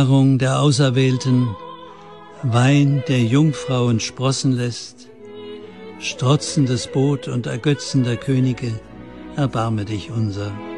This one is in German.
Der Auserwählten, Wein, der Jungfrauen sprossen lässt, strotzendes Boot und ergötzender Könige, erbarme dich unser.